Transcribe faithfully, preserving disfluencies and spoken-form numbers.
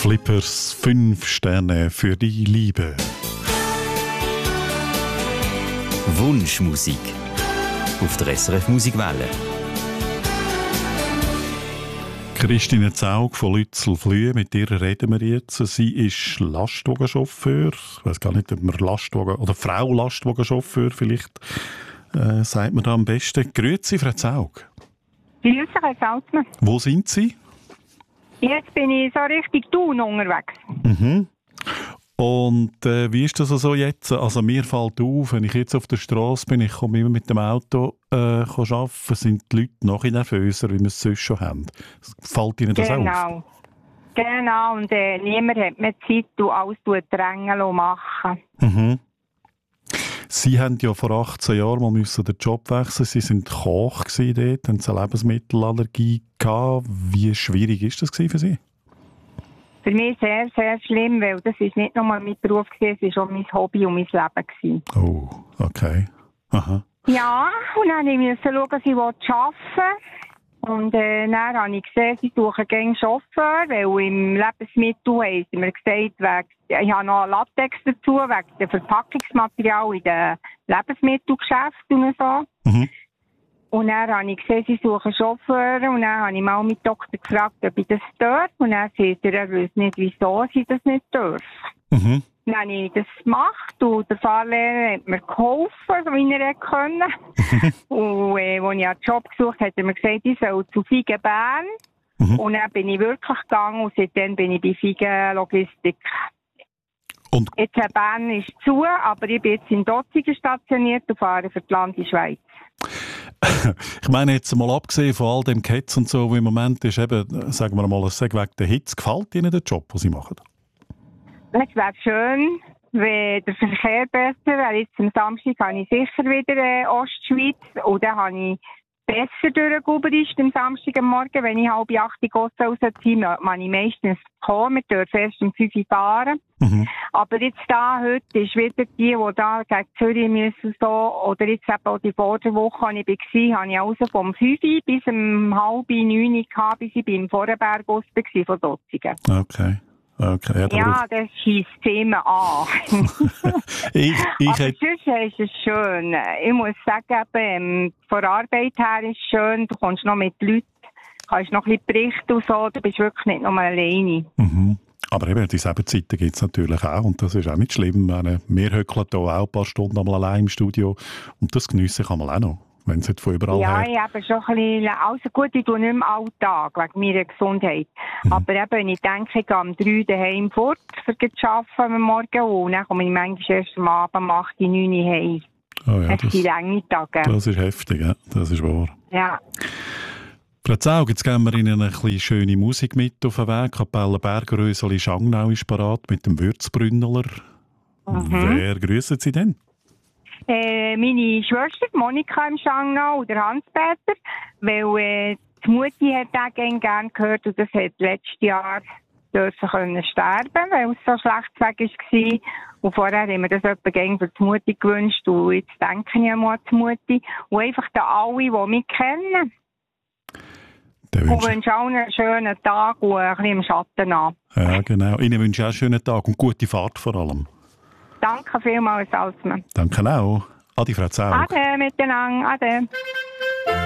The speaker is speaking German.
Flippers, fünf Sterne für die Liebe. Wunschmusik auf der S R F Musikwelle. Christine Zaug von Lützelflüh, mit ihr reden wir jetzt. Sie ist Lastwagenchauffeur. Ich weiß gar nicht, ob man Lastwagen oder Frau Lastwagenchauffeur vielleicht äh, sagt man da am besten. Grüezi, Frau Zaug. Grüezi, Herr Salzmann. Wo sind Sie? Jetzt bin ich so Richtung Thun unterwegs. Mhm. Und äh, wie ist das also jetzt? Also mir fällt auf, wenn ich jetzt auf der Straße bin, ich komme immer mit dem Auto äh, arbeiten, sind die Leute noch nervöser, wie wir es sonst schon haben. Fällt Ihnen das genau. auf? Genau, und äh, niemand hat mehr Zeit, du alles drängeln und machen. Mhm. Sie haben ja vor achtzehn Jahren mal müssen den Job wechseln. Sie waren Koch dort, haben eine Lebensmittelallergie gehabt. Wie schwierig war das für Sie? Für mich sehr, sehr schlimm, weil das ist nicht nur mein Beruf, es war auch mein Hobby und mein Leben gewesen. Oh, okay. Aha. Ja, und dann musste ich schauen, dass ich arbeiten will. Und äh, dann habe ich gesehen, sie suchen gerne Chauffeur, weil im Lebensmittel haben sie mir gesagt, wegen, ich habe noch Latex dazu, wegen dem Verpackungsmaterial in den Lebensmittelgeschäften und so. Mhm. Und dann habe ich gesehen, sie suchen Chauffeur. Und dann habe ich mal meinen Doktor gefragt, ob ich das darf. Und dann sagt er, er wüsste nicht, wieso sie das nicht dürfen. Mhm. Dann habe ich das gemacht und der Fahrlehrer hat mir geholfen, so wie er konnte. Und äh, als ich einen Job gesucht habe, hat er mir gesagt, ich soll zu Figen Bern. Mhm. Und dann bin ich wirklich gegangen und seitdem bin ich bei Figen Logistik. Und jetzt äh, Bern ist zu, aber ich bin jetzt in Dotzigen stationiert und fahre für die Landesschweiz. Ich meine jetzt mal abgesehen von all dem Ketz und so, wo im Moment ist, eben, sagen wir mal, wegen der Hitze, gefällt Ihnen der Job, den Sie machen? Es wäre schön, wenn der Verkehr besser wäre. Jetzt am Samstag habe ich sicher wieder äh, Ostschweiz und dann habe ich besser durch Guberist am Samstag am Morgen, wenn ich halb acht Uhr rausziehe, kann ich meistens kommen. Wir dürfen erst um fünf Uhr fahren. Mhm. Aber jetzt da, heute ist wieder die, die da gegen Zürich müssen so, oder jetzt eben auch die Vorderwoche, als ich war, habe ich also vom fünf Uhr bis um halb neun Uhr gehabt, bis ich beim Vorarlberg war von Dotzigen. Okay. Okay, ja, ja, das schießt Themen an. ich, ich Aber hätt... sonst ist es schön. Ich muss sagen, eben, von der Arbeit her ist es schön. Du kommst noch mit Leuten, kannst noch ein bisschen berichten und so. Du bist wirklich nicht nur alleine. Mhm. Aber eben, dieselben Zeiten gibt es natürlich auch. Und das ist auch nicht schlimm. Wir höckeln hier auch ein paar Stunden einmal allein im Studio. Und das geniessen kann man auch noch. Wenn es von überall ja, her... ich habe schon ein bisschen... Also gut, ich tue nicht mehr Alltag wegen meiner Gesundheit. Mhm. Aber eben, wenn ich denke, ich gehe um drei daheim fort, für zu arbeiten am Morgen. Und dann komme ich manchmal erst am Abend um acht, neun Uhr heim. Oh ja, das sind lange Tage. Das ist heftig, ja. Das ist wahr. Ja. Frau Zaug, jetzt geben wir Ihnen eine bisschen schöne Musik mit auf den Weg. Kapelle Bergröseli Schangnau ist parat mit dem Würzbrünneler. Mhm. Wer grüssen Sie denn? Äh, meine Schwester Monika im Schangnau oder Hans-Peter, weil äh, die Mutti hat auch gerne gehört und das hat letztes Jahr dürfen können sterben, weil es so schlecht weg war. Und vorher haben wir das etwa gegen für die Mutti gewünscht und jetzt denke ich mal an die Mutti. Und einfach da alle, die mich kennen. Und wünsche allen einen schönen Tag und ein bisschen im Schatten an. Ja, genau. Ihnen wünsche ich auch einen schönen Tag und gute Fahrt vor allem. Danke vielmals, Salzmann. Danke auch. Adi, Frau Zaug. Ade miteinander. Ade.